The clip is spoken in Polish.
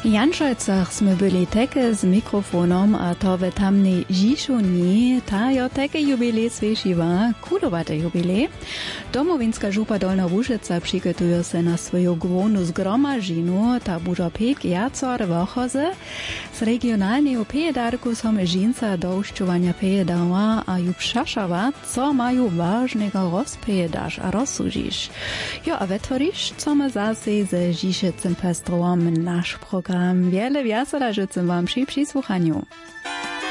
Janšajcach sme byli teke z mikrofonom a to ve tamnej Žišuni, ta jo teke jubilej sviešiva, kulowate jubilej. Domovinska župa Dolna Łužica přikotuje se na svoju głównu zgromažinu, ta bužo 5 jacore vochoze. Z regionalnego pejedarku som žinca do uščovania pejedała a ju přašava, co majú vážnego rozpejedaš a rozsužiš. Jo a vetvoriš, co ma zase ze Žišecem pestrovom náš program. Wiele wiasela życzę wam przy przysłuchaniu.